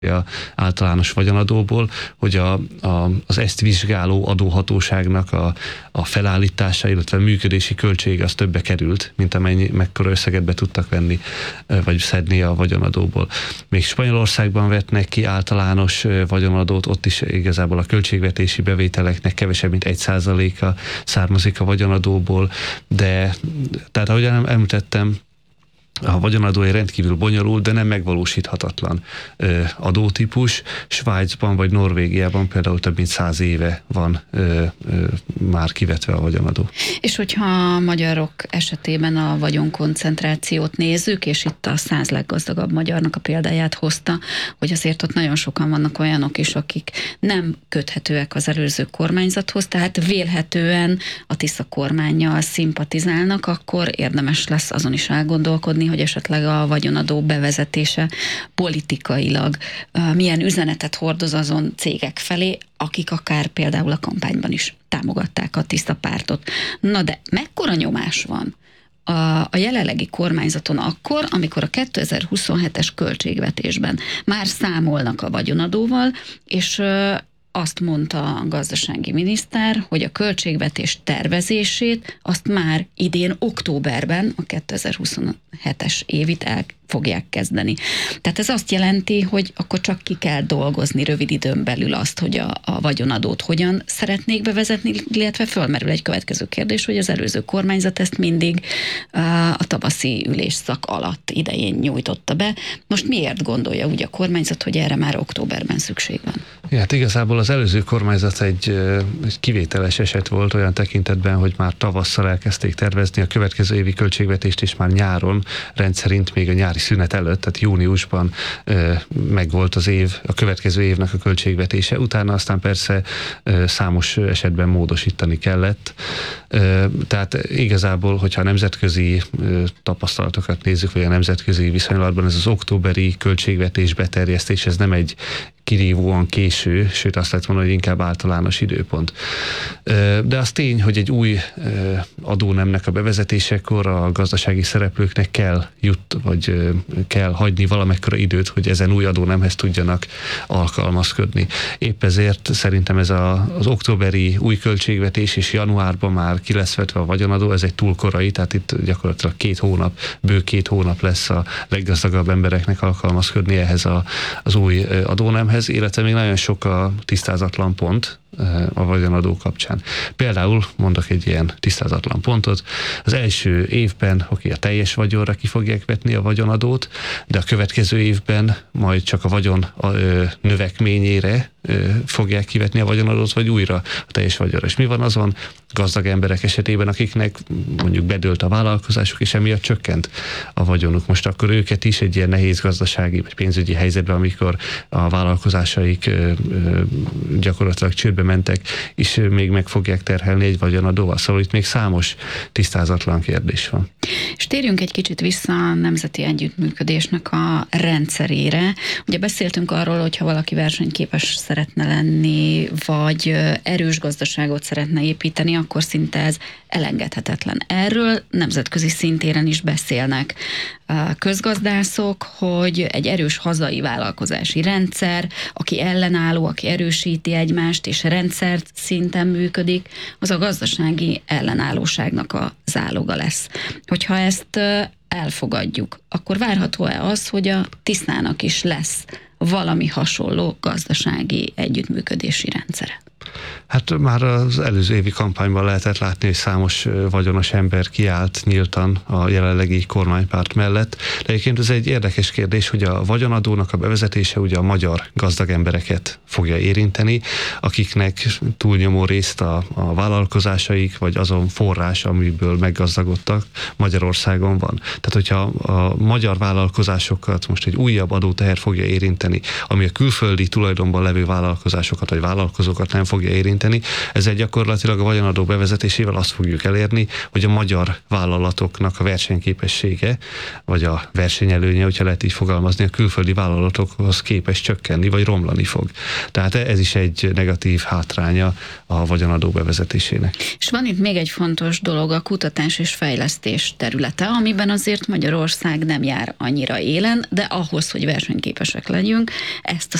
általános vagyonadóból, hogy az ezt vizsgáló adóhatóságnak a felállítása, illetve a működési költség az többe került, mint mekkora összeget be tudtak venni, vagy szedni a vagyonadóból. Még Spanyolországban vetnek ki általános vagyonadót, ott is igazából a költségvetési bevételeknek kevesebb, mint 1%-a származik a vagyonadóból, de tehát ahogy említettem, a vagyonadó egy rendkívül bonyolult, de nem megvalósíthatatlan adótípus. Svájcban vagy Norvégiában például több mint 100 éve van már kivetve a vagyonadó. És hogyha a magyarok esetében a vagyonkoncentrációt nézzük, és itt a 100 leggazdagabb magyarnak a példáját hozta, hogy azért ott nagyon sokan vannak olyanok is, akik nem köthetőek az előző kormányzathoz, tehát vélhetően a Tisza kormánnyal szimpatizálnak, akkor érdemes lesz azon is elgondolkodni, hogy esetleg a vagyonadó bevezetése politikailag milyen üzenetet hordoz azon cégek felé, akik akár például a kampányban is támogatták a Tiszta pártot. Na de mekkora nyomás van a jelenlegi kormányzaton akkor, amikor a 2027-es költségvetésben már számolnak a vagyonadóval, és azt mondta a gazdasági miniszter, hogy a költségvetés tervezését azt már idén októberben, a 2027-es évit el fogják kezdeni. Tehát ez azt jelenti, hogy akkor csak ki kell dolgozni rövid időn belül azt, hogy a vagyonadót hogyan szeretnék bevezetni, illetve fölmerül egy következő kérdés, hogy az előző kormányzat ezt mindig a tavaszi ülésszak alatt idején nyújtotta be. Most miért gondolja úgy a kormányzat, hogy erre már októberben szükség van? Ja, hát igazából az előző kormányzat egy kivételes eset volt olyan tekintetben, hogy már tavasszal elkezdték tervezni a következő évi költségvetést, és már nyáron rendszerint még a nyári szünet előtt, tehát júniusban megvolt az év, a következő évnek a költségvetése. Utána aztán persze számos esetben módosítani kellett. Tehát igazából, hogyha a nemzetközi tapasztalatokat nézzük, vagy a nemzetközi viszonylatban, ez az októberi költségvetés beterjesztés, ez nem egy kirívóan késő, sőt azt lehet mondani, hogy inkább általános időpont. De az tény, hogy egy új adónemnek a bevezetésekor a gazdasági szereplőknek kell hagyni valamekkora időt, hogy ezen új adónemhez tudjanak alkalmazkodni. Épp ezért szerintem ez az októberi új költségvetés és januárban már ki lesz vetve a vagyonadó, ez egy túl korai, tehát itt gyakorlatilag bő két hónap lesz a leggazdagabb embereknek alkalmazkodni ehhez az új adónemhez, illetve még nagyon sok a tisztázatlan pont a vagyonadó kapcsán. Például mondok egy ilyen tisztázatlan pontot, az első évben a teljes vagyonra ki fogják vetni a vagyonadót, de a következő évben majd csak a vagyon növekményére fogják kivetni a vagyonadót, vagy újra a teljes vagyonra. És mi van azon gazdag emberek esetében, akiknek mondjuk bedőlt a vállalkozásuk, és emiatt csökkent a vagyonuk. Most akkor őket is egy ilyen nehéz gazdasági vagy pénzügyi helyzetben, amikor a vállalkozásaik gyakorlatilag csődbe mentek, és még meg fogják terhelni egy vagyonadóval. Szóval itt még számos tisztázatlan kérdés van. És térjünk egy kicsit vissza a nemzeti együttműködésnek a rendszerére. Ugye beszéltünk arról, hogy ha valaki versenyképes szeretne lenni, vagy erős gazdaságot szeretne építeni, akkor szinte ez elengedhetetlen. Erről nemzetközi szintéren is beszélnek közgazdászok, hogy egy erős hazai vállalkozási rendszer, aki ellenálló, aki erősíti egymást, és rendszer szinten működik, az a gazdasági ellenállóságnak a záloga lesz. Hogyha ezt elfogadjuk, akkor várható-e az, hogy a Tiszának is lesz valami hasonló gazdasági együttműködési rendszere? Hát már az előző évi kampányban lehetett látni, hogy számos vagyonos ember kiállt nyíltan a jelenlegi kormánypárt mellett. De egyébként ez egy érdekes kérdés, hogy a vagyonadónak a bevezetése ugye a magyar gazdag embereket fogja érinteni, akiknek túlnyomó részt a vállalkozásaik, vagy azon forrás, amiből meggazdagodtak, Magyarországon van. Tehát, hogyha a magyar vállalkozásokat most egy újabb adóteher fogja érinteni, ami a külföldi tulajdonban levő vállalkozásokat, vagy vállalkozókat nem fogja érinteni. Ezzel gyakorlatilag a vagyonadó bevezetésével azt fogjuk elérni, hogy a magyar vállalatoknak a versenyképessége, vagy a versenyelőnye, hogyha lehet így fogalmazni, a külföldi vállalatokhoz képest csökkenni, vagy romlani fog. Tehát ez is egy negatív hátránya a vagyonadó bevezetésének. És van itt még egy fontos dolog, a kutatás és fejlesztés területe, amiben azért Magyarország nem jár annyira élen, de ahhoz, hogy versenyképesek legyünk, ezt a